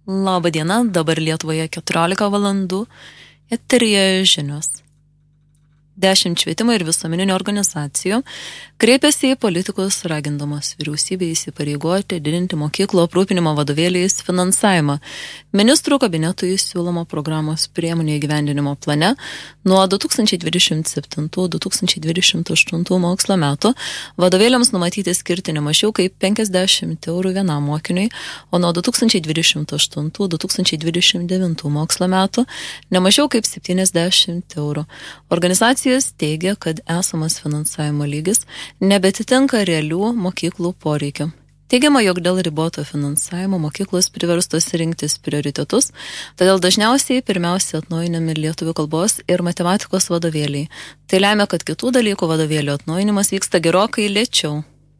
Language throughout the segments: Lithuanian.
Labą dieną, dabar Lietuvoje 14 valandų, eteryje žinios. 10 švietimo ir visuomeninių organizacijų kreipėsi į politikus ragindamos vyriausybę įsipareigoti didinti mokyklų aprūpinimo vadovėliais finansavimą. Ministrų kabinetui siūlomo programos priemonių įgyvendinimo plane nuo 2027-2028 mokslo metų vadovėliams numatyti skirti ne mažiau kaip 50 eurų vienam mokiniui, o nuo 2028-2029 mokslo metų ne mažiau kaip 70 eurų. Organizacijos teigia, kad esamas finansavimo lygis nebetitinka realių mokyklų poreikių. Teigiama, jog dėl riboto finansavimo mokyklos priverstos rinktis prioritetus, todėl dažniausiai pirmiausia atnaujinami lietuvių kalbos ir matematikos vadovėliai. Tai lemia, kad kitų dalykų vadovėlių atnaujinimas vyksta gerokai lėčiau.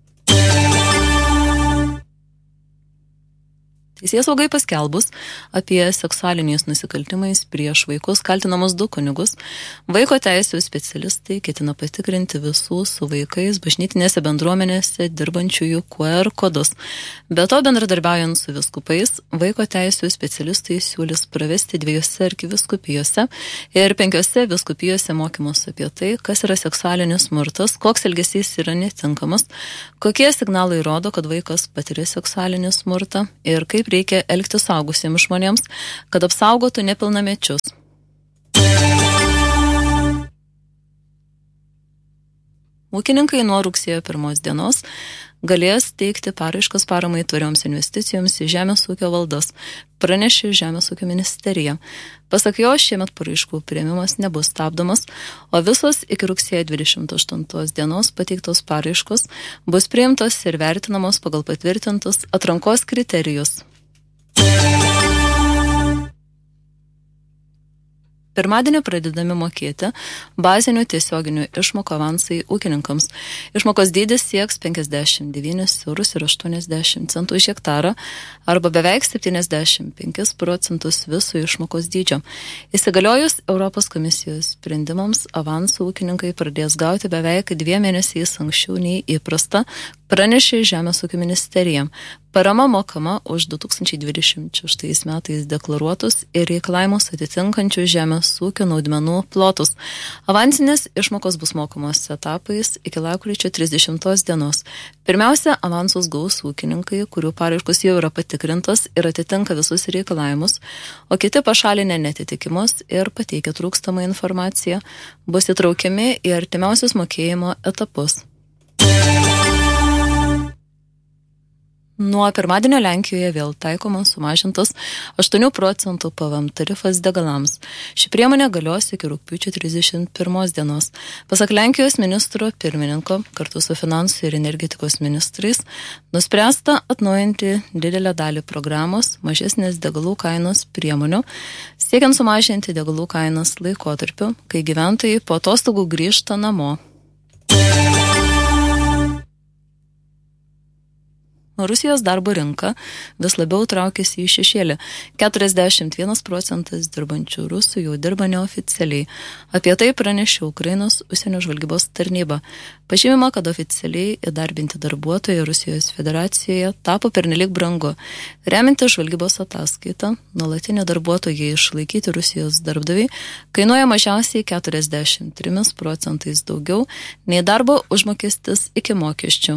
Teisėsaugai paskelbus apie seksualiniais nusikaltimais prieš vaikus kaltinamus 2 kunigus, vaiko teisių specialistai ketina patikrinti visų su vaikais bažnytinėse bendruomenėse dirbančiųjų QR kodus. Be to, bendradarbiaujant su vyskupais, vaiko teisių specialistai siūlys pravesti 2 arkivyskupijose ir 5 vyskupijose mokymus apie tai, kas yra seksualinis smurtas, koks elgesys yra netinkamas, kokie signalai rodo, kad vaikas patiria seksualinį smurtą ir kaip reikia elgti suaugusiems žmonėms, kad apsaugotų nepilnamečius. Ūkininkai nuo rugsėjo 1 dienos galės teikti paraiškas paramai tvarioms investicijoms į žemės ūkio valdas, pranešė Žemės ūkio ministerija. Pasak jo, šiemet paraiškų priėmimas nebus stabdomas, o visos iki rugsėjo 28 dienos pateiktos paraiškos bus priimtos ir vertinamos pagal patvirtintus atrankos kriterijus. Pirmadienį pradedami mokėti bazinių tiesioginių išmokų avansai ūkininkams. Išmokos dydis sieks 59,80 eurus už hektarą arba beveik 75% viso išmokos dydžio. Įsigaliojus Europos komisijos sprendimams, avansų ūkininkai pradės gauti beveik 2 mėnesiais anksčiau nei įprasta, pranešė Žemės ūkio ministerija. Parama mokama už 2026 metais deklaruotus ir reikalavimus atitinkančių žemės ūkio naudmenų plotus. Avansinės išmokos bus mokamos etapais iki lapkričio 30 dienos. Pirmiausia, avansus gaus ūkininkai, kurių paraiškos jau yra patikrintos ir atitinka visus reikalavimus, o kiti pašalinę netitikimus ir pateikę trūkstamą informaciją bus įtraukiami į artimiausius mokėjimo etapus. Nuo pirmadienio Lenkijoje vėl taikomas sumažintas 8% PVM tarifas degalams. Ši priemonė galios iki rugpjūčio 31 dienos. Pasak Lenkijos ministro pirmininko, kartu su finansų ir energetikos ministrais, nuspręsta atnaujinti didelę dalį programos mažesnės degalų kainos priemonių, siekiant sumažinti degalų kainas laikotarpiu, kai gyventojai po atostogų grįžta namo. Rusijos darbo rinka vis labiau traukiasi į šešėlį. 41% dirbančių rusų jau dirba neoficialiai. Apie tai pranešė Ukrainos užsienio žvalgybos tarnyba. Pažymima, kad oficialiai įdarbinti darbuotojai Rusijos federacijoje tapo pernelyg brangu. Remianti žvalgybos ataskaitą, nuolatinė darbuotojai išlaikyti Rusijos darbdaviai kainuoja mažiausiai 43% daugiau nei darbo užmokestis iki mokesčių.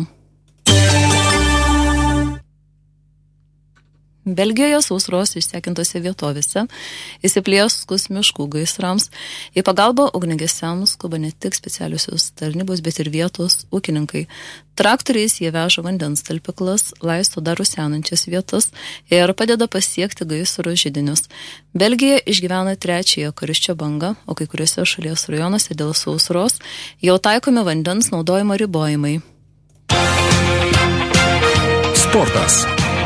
Belgijoje sausros išsekintose vietovėse įsiplieskus miškų gaisrams į pagalbą ugniagesiams skuba ne tik specialiusios tarnybos, bet ir vietos ūkininkai. Traktoriais jie veža vandens talpyklas, laisto dar rusenančias vietas ir padeda pasiekti gaisro židinius. Belgija išgyvena 3-ąją karščio bangą, o kai kuriuose šalies rajonuose dėl sausros jau taikomi vandens naudojimo ribojimai. Sportas.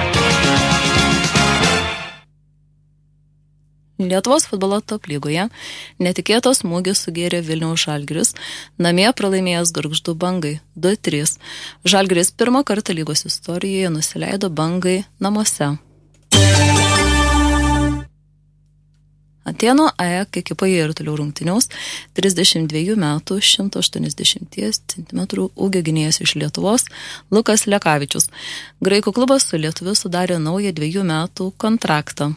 Lietuvos futbolo top lygoje netikėtos smūgis sugėrė Vilniaus Žalgiris, namie pralaimėjęs Gargždų Bangai 2-3. Žalgiris pirmą kartą lygos istorijoje nusileido Bangai namuose. Atėnų AEK ekipoje ir toliau rungtyniaus 32 metų 180 cm ūgio gynėjas iš Lietuvos Lukas Lekavičius. Graikų klubas su lietuviu sudarė naują 2 metų kontraktą.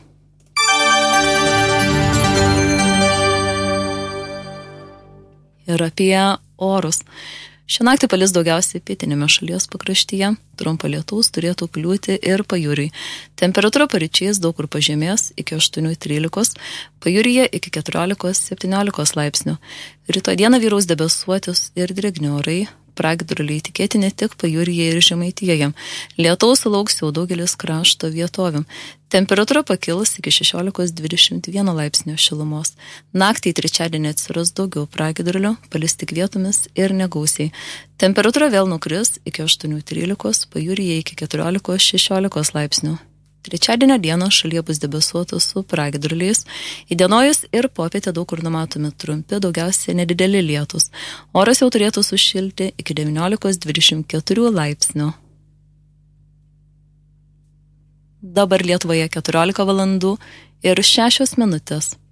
Ir apie orus. Šią naktį palis daugiausiai pietinėme šalies pakraštyje, trumpo lietaus turėtų kliūti ir pajūriui. Temperatūra paryčiais daug kur pažemės iki 8-13, pajūryje iki 14-17 laipsnių. Rytoj dieną vyraus debesuotis ir drėgni orai, pragiedruliai tikėtini tik pajūryje ir Žemaitijoje. Lietaus sulauks jau daugelis krašto vietovių. Temperatūra pakils iki 16-21 laipsnio šilumos. Naktį trečiadienį atsiras daugiau pragiedrulių, palis tik vietomis ir negausiai. Temperatūra vėl nukris iki 8-13, pajūryje iki 14-16 laipsnių. Trečiadienio dieną šalyje bus debesuota su pragiedruliais. Įdienojus ir popietę daug kur numatomi trumpi, daugiausiai nedideli lietus. Oras jau turėtų sušilti iki 19-24 laipsnių. Dabar Lietuvoje 14 valandų ir 6 minutės.